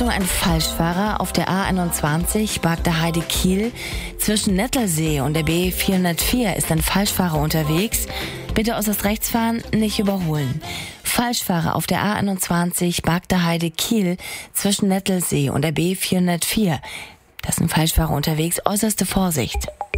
ein Falschfahrer auf der A21 Bagda-Heide-Kiel. Zwischen Nettelsee und der B404 ist ein Falschfahrer unterwegs. Bitte äußerst rechts fahren, nicht überholen. Falschfahrer auf der A21 Bagda-Heide-Kiel zwischen Nettelsee und der B404. Da ist ein Falschfahrer unterwegs, äußerste Vorsicht.